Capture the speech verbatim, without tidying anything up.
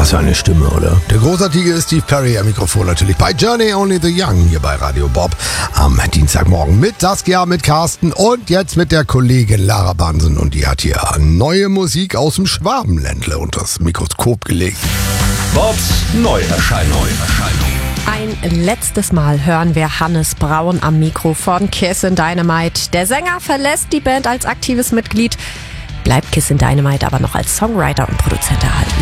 Was für eine Stimme, oder? Der großartige Steve Perry am Mikrofon natürlich bei Journey Only the Young hier bei Radio Bob am Dienstagmorgen mit Saskia, mit Carsten und jetzt mit der Kollegin Lara Bansen und die hat hier neue Musik aus dem Schwabenländle unter das Mikroskop gelegt. Bobs Neuerscheinung. Ein letztes Mal hören wir Hannes Braun am Mikro von Kissin' Dynamite. Der Sänger verlässt die Band als aktives Mitglied, bleibt Kissin' Dynamite aber noch als Songwriter und Produzent erhalten.